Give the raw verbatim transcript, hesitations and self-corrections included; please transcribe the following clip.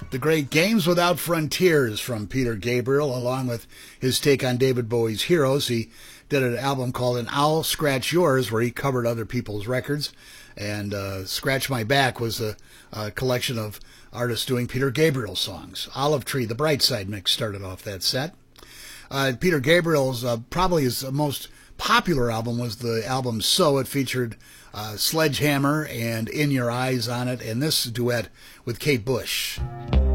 The great Games Without Frontiers from Peter Gabriel, along with his take on David Bowie's Heroes. He did an album called An Owl Scratch Yours, where he covered other people's records. And uh, Scratch My Back was a, a collection of artists doing Peter Gabriel songs. Olive Tree, the Bright Side mix, started off that set. Uh, Peter Gabriel's, uh, probably his most popular album was the album So. It featured uh, Sledgehammer and In Your Eyes on it, and this duet with Kate Bush.